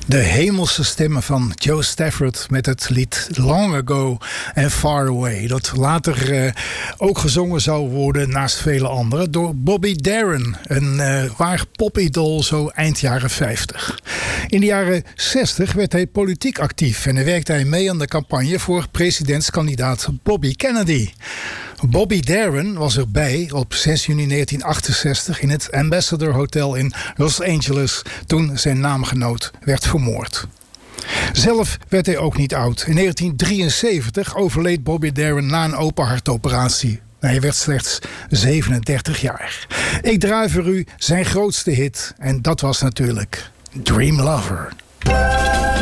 De hemelse stemmen van Joe Stafford met het lied Long Ago and Far Away. Dat later ook gezongen zou worden, naast vele anderen, door Bobby Darin. Een waar popidool zo eind jaren 50. In de jaren 60 werd hij politiek actief en werkte hij mee aan de campagne voor presidentskandidaat Bobby Kennedy. Bobby Darin was erbij op 6 juni 1968 in het Ambassador Hotel in Los Angeles toen zijn naamgenoot werd vermoord. Zelf werd hij ook niet oud. In 1973 overleed Bobby Darin na een openhartoperatie. Hij werd slechts 37 jaar. Ik draai voor u zijn grootste hit en dat was natuurlijk Dream Lover.